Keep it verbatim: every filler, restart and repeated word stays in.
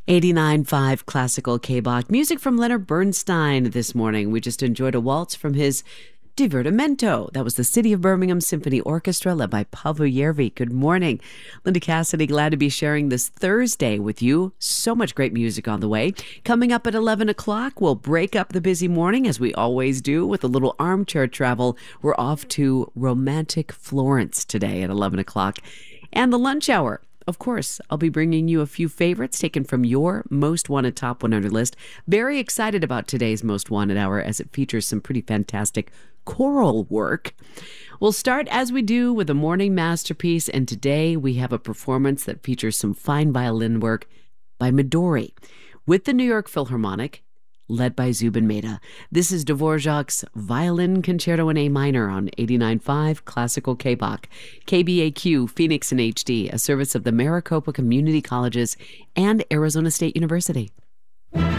eighty-nine point five Classical K-Bach. Music from Leonard Bernstein this morning. We just enjoyed a waltz from his Divertimento. That was the City of Birmingham Symphony Orchestra led by Pavel Yervi. Good morning. Linda Cassidy, glad to be sharing this Thursday with you. So much great music on the way. Coming up at eleven o'clock, we'll break up the busy morning as we always do with a little armchair travel. We're off to romantic Florence today at eleven o'clock. And the lunch hour. Of course, I'll be bringing you a few favorites taken from your Most Wanted Top one hundred list. Very excited about today's Most Wanted Hour as it features some pretty fantastic choral work. We'll start as we do with a morning masterpiece, and today we have a performance that features some fine violin work by Midori with the New York Philharmonic, led by Zubin Mehta. This is Dvorak's Violin Concerto in A minor on eighty-nine point five Classical K-Bach. K B A Q, Phoenix in H D, a service of the Maricopa Community Colleges and Arizona State University.